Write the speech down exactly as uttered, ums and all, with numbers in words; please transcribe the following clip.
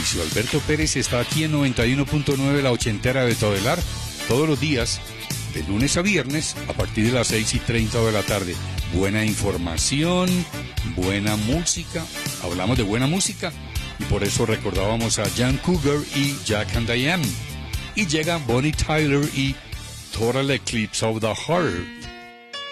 Mauricio Alberto Pérez está aquí en noventa y uno punto nueve La Ochentera de Todelar, todos los días, de lunes a viernes, a partir de las seis y treinta de la tarde. Buena información, buena música, hablamos de buena música, y por eso recordábamos a Jan Cougar y Jack and Diane. Y llegan Bonnie Tyler y Total Eclipse of the Heart.